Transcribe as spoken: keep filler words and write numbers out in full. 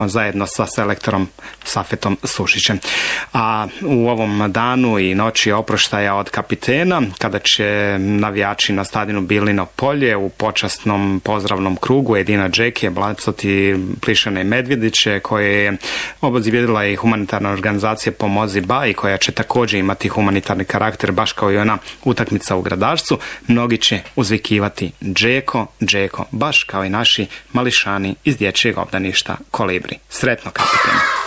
zajedno sa selektorom Safetom Sušićem. A u ovom danu i noći oproštaja od kapitena, kada će navijači na stadionu Bilino polje u počasnom pozdravnom krugu Edina Džeke bacati plišane medvjediće, koje je obezbijedila i humanitarna organizacija Pomozi Ba i koja će također imati humanitarni karakter, baš kao i ona utakmica u Gradašcu, mnogi će uzvikivati Džeko, Džeko, baš kao i naši mališani iz dječjeg obdaništa Kolibri. Sretno, kapitene!